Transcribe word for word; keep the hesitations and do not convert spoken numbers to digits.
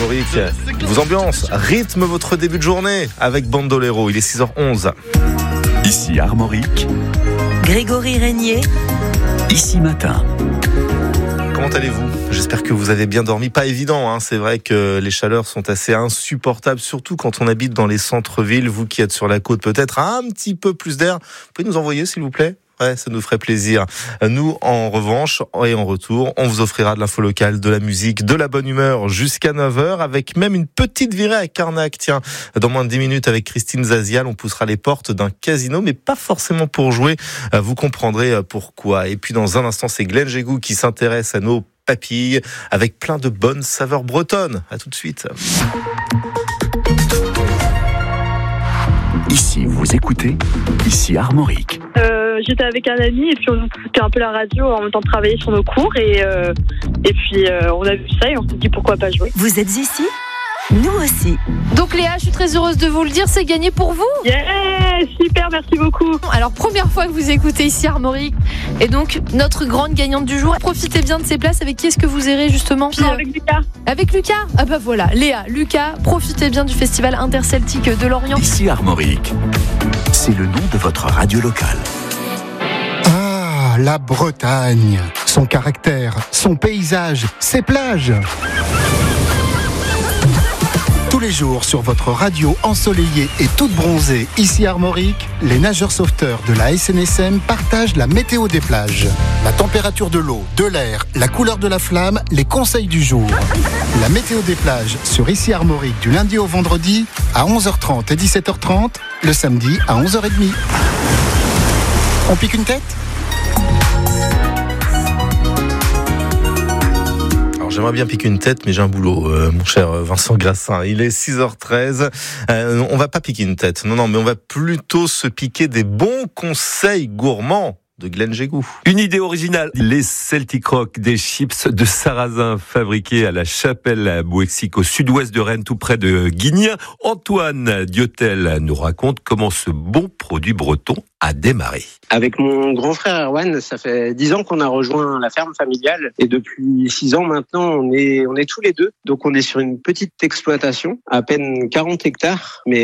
Armorique vous ambiance, rythme votre début de journée avec Bandolero. Il est six heures onze. Ici Armorique, Grégory Régnier, Ici Matin. Comment allez-vous ? J'espère que vous avez bien dormi. Pas évident, hein. C'est vrai que les chaleurs sont assez insupportables, surtout quand on habite dans les centres-villes. Vous qui êtes sur la côte, peut-être un petit peu plus d'air. Vous pouvez nous envoyer, s'il vous plaît ? Ouais, ça nous ferait plaisir. Nous, en revanche, et en retour, on vous offrira de l'info locale, de la musique, de la bonne humeur jusqu'à neuf heures, avec même une petite virée à Carnac. Tiens, dans moins de dix minutes, avec Christine Zazial, on poussera les portes d'un casino, mais pas forcément pour jouer. Vous comprendrez pourquoi. Et puis, dans un instant, c'est Glenn Jégou qui s'intéresse à nos papilles, avec plein de bonnes saveurs bretonnes. À tout de suite. Ici, vous écoutez, ici Armorique. Euh, j'étais avec un ami et puis on écoutait un peu la radio en même temps de travailler sur nos cours et, euh, et puis euh, on a vu ça et on s'est dit pourquoi pas jouer. vous êtes ici ? Nous aussi. Donc Léa, je suis très heureuse de vous le dire, c'est gagné pour vous. Yeah, super, merci beaucoup. Alors première fois que vous écoutez ici Armorique, et donc notre grande gagnante du jour. Profitez bien de ces places. Avec qui est-ce que vous irez justement ? Non, avec Lucas. Avec Lucas ? Ah bah voilà, Léa, Lucas, profitez bien du festival interceltique de Lorient. Ici Armorique, c'est le nom de votre radio locale. Ah, la Bretagne, son caractère, son paysage, ses plages. Tous les jours sur votre radio ensoleillée et toute bronzée, ici Armorique, les nageurs sauveteurs de la S N S M partagent la météo des plages. La température de l'eau, de l'air, la couleur de la flamme, les conseils du jour. La météo des plages sur ici Armorique du lundi au vendredi à onze heures trente et dix-sept heures trente, le samedi à onze heures trente. On pique une tête ? J'aimerais bien piquer une tête, mais j'ai un boulot, euh, mon cher Vincent Grassin. Il est six heures treize. Euh, on va pas piquer une tête. Non, non, mais on va plutôt se piquer des bons conseils gourmands de Glenn Jégou. Une idée originale, les Celtic Rock, des chips de sarrasin fabriqués à la Chapelle à Bouexic, au sud-ouest de Rennes, tout près de Guignes. Antoine Diotel nous raconte comment ce bon produit breton a démarré. Avec mon grand frère Erwan, ça fait dix ans qu'on a rejoint la ferme familiale et depuis six ans maintenant, on est, on est tous les deux. Donc on est sur une petite exploitation, à peine quarante hectares, mais